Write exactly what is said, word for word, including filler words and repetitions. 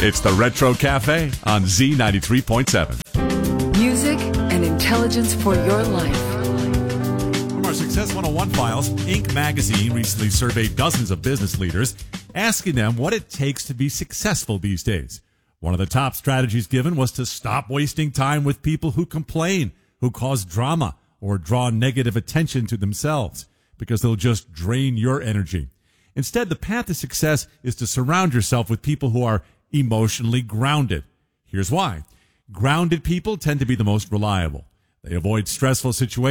It's the Retro Cafe on Z ninety-three point seven. Music and intelligence for your life. From our Success one oh one files, Inc. magazine recently surveyed dozens of business leaders, asking them what it takes to be successful these days. One of the top strategies given was to stop wasting time with people who complain, who cause drama, or draw negative attention to themselves, because they'll just drain your energy. Instead, the path to success is to surround yourself with people who are emotionally grounded. Here's why. Grounded people tend to be the most reliable. They avoid stressful situations